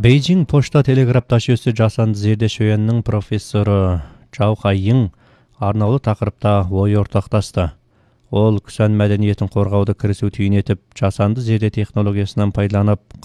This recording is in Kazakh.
Бейжің пошта телеграф ташуысы жасанды зерде шөйеннің профессоры Чау Хайың арнаулы тақырыпта ой ортақтасты. Ол күсән мәдениетін қорғауды кірісу түйін етіп, жасанды зерде технологиясынан пайдаланып,